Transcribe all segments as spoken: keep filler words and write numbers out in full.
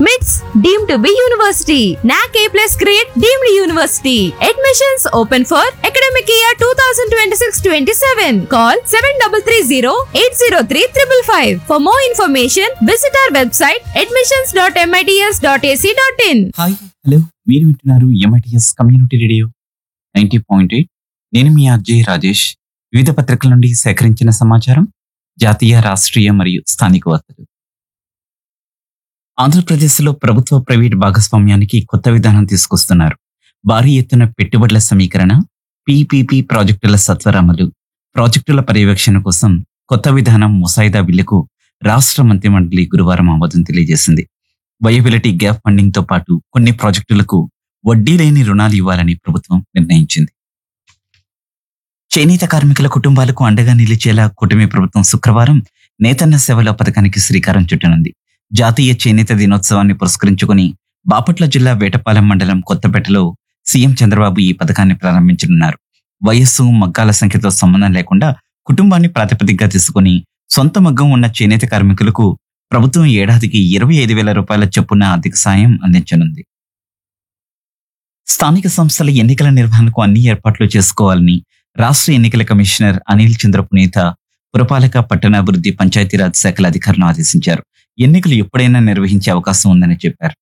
MITS deemed to be university. N A C A plus grade deemed university. Admissions open for academic year twenty twenty-six twenty-seven. Call seven three three zero eight zero three five five five. For more information, visit our website admissions dot mits dot a c dot in. Hi hello మీరు వింటున్నారు MITS community radio ninety point eight. నేను మీ అజయ్ రాజేష్. వివిధ పత్రికల నుండి సేకరించిన సమాచారం, జాతీయ రాష్ట్రీయ మరియు స్థానిక వార్తలు. ఆంధ్రప్రదేశ్లో ప్రభుత్వ ప్రైవేట్ భాగస్వామ్యానికి కొత్త విధానం తీసుకొస్తున్నారు. భారీ ఎత్తున పెట్టుబడుల సమీకరణ, పీపీపీ ప్రాజెక్టుల సత్వర అమలు, ప్రాజెక్టుల పర్యవేక్షణ కోసం కొత్త విధానం ముసాయిదా బిల్లుకు రాష్ట్ర మంత్రిమండలి గురువారం ఆమోదం తెలియజేసింది. వయబిలిటీ గ్యాప్ ఫండింగ్ తో పాటు కొన్ని ప్రాజెక్టులకు వడ్డీ లేని రుణాలు ఇవ్వాలని ప్రభుత్వం నిర్ణయించింది. చేనేత కార్మికుల కుటుంబాలకు అండగా నిలిచేలా కూటమి ప్రభుత్వం శుక్రవారం నేతన్న సేవల పథకానికి శ్రీకారం చుట్టనుంది. జాతీయ చేనేత దినోత్సవాన్ని పురస్కరించుకుని బాపట్ల జిల్లా వేటపాలెం మండలం కొత్తపేటలో సీఎం చంద్రబాబు ఈ పథకాన్ని ప్రారంభించనున్నారు. వయస్సు, మగ్గాల సంఖ్యతో సంబంధం లేకుండా కుటుంబాన్ని ప్రాతిపదికగా తీసుకుని సొంత మగ్గం ఉన్న చేనేత కార్మికులకు ప్రభుత్వం ఏడాదికి ఇరవై ఐదు వేల రూపాయల చొప్పున ఆర్థిక సాయం అందించనుంది. స్థానిక సంస్థల ఎన్నికల నిర్వహణకు అన్ని ఏర్పాట్లు చేసుకోవాలని రాష్ట్ర ఎన్నికల కమిషనర్ అనిల్ చంద్ర పునేత పురపాలక, పట్టణాభివృద్ధి, పంచాయతీరాజ్ శాఖల అధికారులను ఆదేశించారు. ఎన్నికలు ఎప్పుడైనా నిర్వహించే అవకాశం ఉందని చెప్పారు.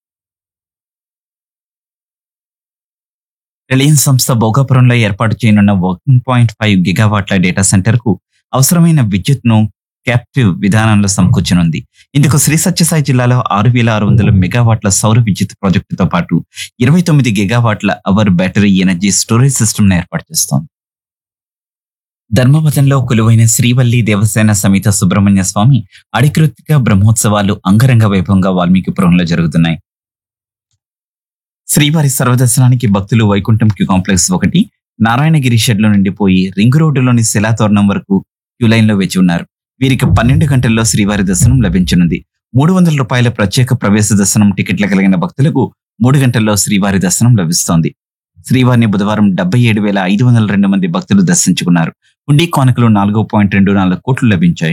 రిలయన్స్ సంస్థ భోగాపురంలో ఏర్పాటు చేయనున్న one point five గిగావాట్ల data centre కు అవసరమైన విద్యుత్ను క్యాప్టివ్ విధానంలో సమకూర్చనుంది. ఇందుకు శ్రీ సత్యసాయి జిల్లాలో ఆరు వేల ఆరు వందల మెగావాట్ల సౌర విద్యుత్ ప్రాజెక్టుతో పాటు ఇరవై తొమ్మిది గిగావాట్ల hour battery energy storage system ఏర్పాటు చేస్తోంది. ధర్మపదంలో కొలువైన శ్రీవల్లి దేవసేన సమేత సుబ్రహ్మణ్య స్వామి అధికృతిక బ్రహ్మోత్సవాలు అంగరంగ వైభవంగా వాల్మీకిపురంలో జరుగుతున్నాయి. శ్రీవారి సర్వదర్శనానికి భక్తులు వైకుంఠం క్యూ కాంప్లెక్స్ ఒకటి, నారాయణగిరి షెడ్లో నిండిపోయి రింగ్ రోడ్డులోని శిలాతోరణం వరకు క్యూ లైన్ లో వేచి ఉన్నారు. వీరికి పన్నెండు గంటల్లో శ్రీవారి దర్శనం లభించనుంది. మూడు వందల రూపాయల ప్రత్యేక ప్రవేశ దర్శనం టికెట్ల కలిగిన భక్తులకు మూడు గంటల్లో శ్రీవారి దర్శనం లభిస్తోంది. శ్రీవారిని బుధవారం డెబ్బై ఏడు వేల ఐదు వందల రెండు మంది భక్తులు దర్శించుకున్నారు. హుండీ కానుకలు నాలుగు పాయింట్ రెండు నాలుగు కోట్లు లభించాయి.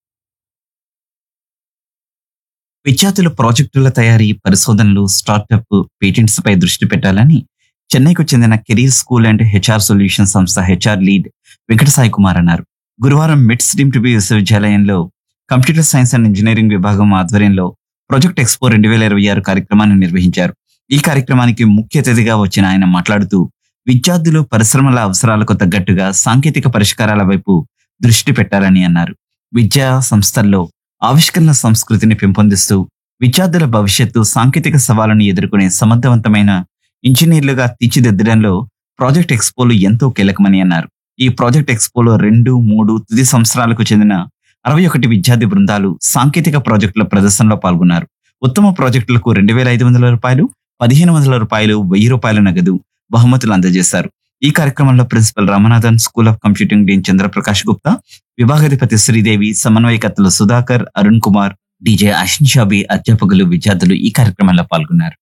విద్యార్థులు ప్రాజెక్టుల తయారీ, పరిశోధనలు, స్టార్టప్, పేటెంట్స్ పై దృష్టి పెట్టాలని చెన్నైకు చెందిన career school and HR solution సంస్థ హెచ్ఆర్ లీడ్ వెంకట సాయి కుమార్ అన్నారు. గురువారం మిట్స్ డీమ్డ్ టు బి విశ్వవిద్యాలయంలో కంప్యూటర్ సైన్స్ అండ్ ఇంజనీరింగ్ విభాగం ఆధ్వర్యంలో ప్రాజెక్ట్ ఎక్స్పో రెండు వేల ఇరవై ఆరు కార్యక్రమాన్ని నిర్వహించారు. ఈ కార్యక్రమానికి ముఖ్య అతిథిగా వచ్చిన ఆయన మాట్లాడుతూ విద్యార్థులు పరిశ్రమల అవసరాలకు తగ్గట్టుగా సాంకేతిక పరిష్కారాల వైపు దృష్టి పెట్టాలని అన్నారు. విద్యా సంస్థల్లో ఆవిష్కరణ సంస్కృతిని పెంపొందిస్తూ విద్యార్థుల భవిష్యత్తు సాంకేతిక సవాళ్లను ఎదుర్కొనే సమర్థవంతమైన ఇంజనీర్లుగా తీర్చిదిద్దడంలో ప్రాజెక్ట్ ఎక్స్పోలు ఎంతో కీలకమని అన్నారు. ఈ ప్రాజెక్ట్ ఎక్స్పోలో రెండు, మూడు, తుది సంవత్సరాలకు చెందిన అరవై ఒకటి విద్యార్థి బృందాలు సాంకేతిక ప్రాజెక్టుల ప్రదర్శనలో పాల్గొన్నారు. ఉత్తమ ప్రాజెక్టులకు రెండు వేల ఐదు వందల రూపాయలు, పదిహేను వందల రూపాయలు, వెయ్యి రూపాయల నగదు బహుమతులు అందజేశారు. ఈ కార్యక్రమంలో principal Ramanathan, school of computing Deen Chandra Prakash Gupta, విభాగాధిపతి Sridevi, సమన్వయకర్తలు Sudhakar, Arun Kumar, DJ Ashwin షాబి, అధ్యాపకులు, విద్యార్థులు ఈ కార్యక్రమంలో పాల్గొన్నారు.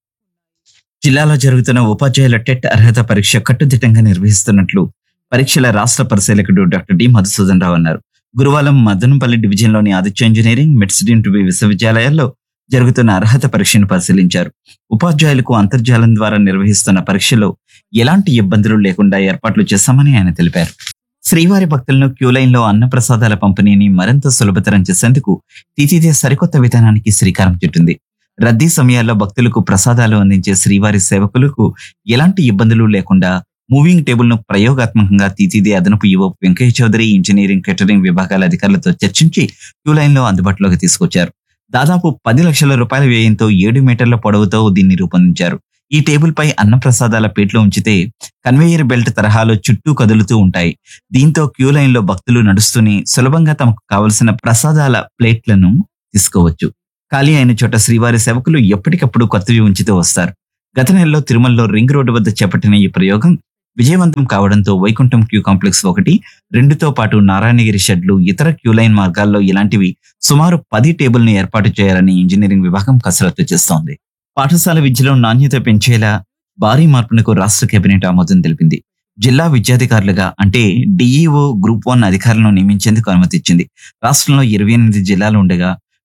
జిల్లాలో జరుగుతున్న ఉపాధ్యాయుల టెట్ అర్హత పరీక్ష కట్టుదిట్టంగా నిర్వహిస్తున్నట్లు పరీక్షల రాష్ట్ర పరిశీలకుడు డాక్టర్ డి మధుసూదన్ రావు అన్నారు. గురువారం మదనపల్లి డివిజన్లోని ఆదిత్య ఇంజనీరింగ్, మిట్స్ డీమ్డ్ టు బి విశ్వవిద్యాలయాల్లో జరుగుతున్న అర్హత పరీక్షను పరిశీలించారు. ఉపాధ్యాయులకు అంతర్జాలం ద్వారా నిర్వహిస్తున్న పరీక్షలో ఎలాంటి ఇబ్బందులు లేకుండా ఏర్పాట్లు చేశామని ఆయన తెలిపారు. శ్రీవారి భక్తులను క్యూలైన్ లో అన్న ప్రసాదాల పంపిణీని మరింత సులభతరం చేసేందుకు తీతిదే సరికొత్త విధానానికి శ్రీకారం చుట్టింది. రద్దీ సమయాల్లో భక్తులకు ప్రసాదాలు అందించే శ్రీవారి సేవకులకు ఎలాంటి ఇబ్బందులు లేకుండా మూవింగ్ టేబుల్ ను ప్రయోగాత్మకంగా తీతిదే అదనపు యువ వెంకయ్య చౌదరి ఇంజనీరింగ్, కేటరింగ్ విభాగాల అధికారులతో చర్చించి క్యూలైన్ లో అందుబాటులోకి తీసుకొచ్చారు. దాదాపు పది లక్షల రూపాయల వ్యయంతో ఏడు మీటర్ల పొడవుతో దీన్ని రూపొందించారు. ఈ టేబుల్ పై అన్న ప్రసాదాల ప్లేట్లు ఉంచితే కన్వేయర్ బెల్ట్ తరహాలో చుట్టూ కదులుతూ ఉంటాయి. దీంతో క్యూ లైన్ లో భక్తులు నడుస్తూనే సులభంగా తమకు కావలసిన ప్రసాదాల ప్లేట్లను తీసుకోవచ్చు. ఖాళీ అయిన చోట శ్రీవారి సేవకులు ఎప్పటికప్పుడు కొత్తవి ఉంచుతూ వస్తారు. గత నెలలో తిరుమలలో రింగ్ రోడ్డు వద్ద చేపట్టిన ఈ ప్రయోగం విజయవంతం కావడంతో వైకుంఠం క్యూ కాంప్లెక్స్ ఒకటి, రెండుతో పాటు నారాయణగిరి షెడ్లు, ఇతర క్యూ లైన్ మార్గాల్లో ఇలాంటివి సుమారు పది టేబుల్ ను ఏర్పాటు చేయాలని ఇంజనీరింగ్ విభాగం కసరత్తు చేస్తోంది. పాఠశాల విద్యలో నాణ్యత పెంచేలా భారీ మార్పునకు రాష్ట్ర కేబినెట్ ఆమోదం తెలిపింది. జిల్లా విద్యాధికారులుగా అంటే డిఈఓ గ్రూప్ వన్ అధికారులను నియమించేందుకు అనుమతి ఇచ్చింది. రాష్ట్రంలో ఇరవై ఎనిమిది జిల్లాలు ఉండగా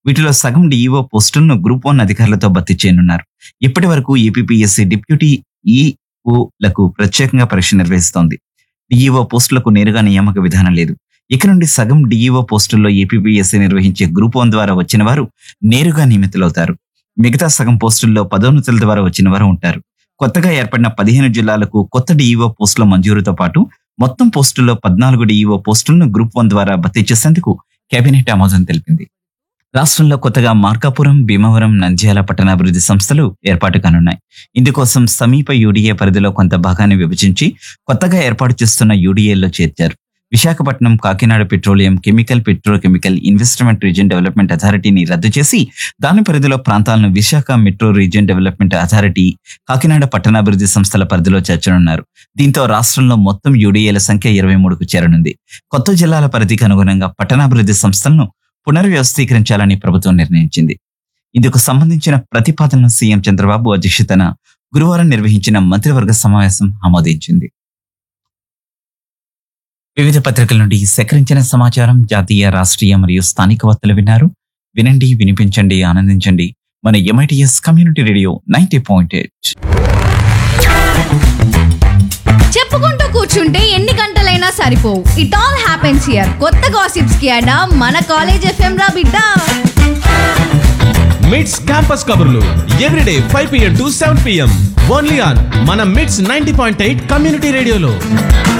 వీటిలో సగం డిఈఓ పోస్టులను గ్రూప్ వన్ అధికారులతో భర్తీ చేయనున్నారు. ఇప్పటి వరకు ఏపీపీఎస్సీ డిప్యూటీ ఈఓలకు ప్రత్యేకంగా పరీక్ష నిర్వహిస్తోంది. డిఈఓ పోస్టులకు నేరుగా నియామక విధానం లేదు. ఇక నుండి సగం డిఈఓ పోస్టుల్లో ఏపీపీఎస్సీ నిర్వహించే గ్రూప్ వన్ ద్వారా వచ్చిన వారు నేరుగా నియమితులవుతారు. మిగతా సగం పోస్టుల్లో పదోన్నతుల ద్వారా వచ్చిన వారు ఉంటారు. కొత్తగా ఏర్పడిన పదిహేను జిల్లాలకు కొత్త డిఈఓ పోస్టుల మంజూరుతో పాటు మొత్తం పోస్టుల్లో పద్నాలుగు డిఈఓ పోస్టులను గ్రూప్ వన్ ద్వారా భర్తీ చేసేందుకు కేబినెట్ ఆమోదం తెలిపింది. రాష్ట్రంలో కొత్తగా మార్కాపురం, భీమవరం, నంద్యాల పట్టణాభివృద్ధి సంస్థలు ఏర్పాటు కానున్నాయి. ఇందుకోసం సమీప యూడీఏ పరిధిలో కొంత భాగాన్ని విభజించి కొత్తగా ఏర్పాటు చేస్తున్న యూడీఏల్లో చేర్చారు. Visakhapatnam, Kakinada petroleum, chemical, petrochemical investment region development అథారిటీని రద్దు చేసి దాని పరిధిలో ప్రాంతాలను Visakha metro region development authority, Kakinada పట్టణాభివృద్ధి సంస్థల పరిధిలో చేర్చనున్నారు. దీంతో రాష్ట్రంలో మొత్తం యూడీఏల సంఖ్య ఇరవై మూడుకు చేరనుంది. కొత్త జిల్లాల పరిధికి అనుగుణంగా పట్టణాభివృద్ధి సంస్థలను పునర్వ్యవస్థీకరించాలని ప్రభుత్వం నిర్ణయించింది. ఇందుకు సంబంధించిన ప్రతిపాదనను సీఎం చంద్రబాబు అధ్యక్షతన గురువారం నిర్వహించిన మంత్రివర్గ సమావేశం ఆమోదించింది. వివిధ పత్రికల నుండి సేకరించిన సమాచారం, జాతీయ, రాష్ట్రీయ మరియు స్థానిక వార్తలు విన్నారు. వినండి, వినిపించండి, ఆనందించండి. మన MITS community radio ninety point eight. చెప్పుకుంటూ కూర్చుంటే ఎన్ని గంటలైనా సరిపోవు. It all happens here. కొత్త గాసిప్స్ కి అడా మన కాలేజ్ ఎఫ్ఎం రా బిడ్డ. మిడ్స్ క్యాంపస్ కబుర్లు everyday five PM to seven PM only on మన mids ninety point eight community రేడియోలో.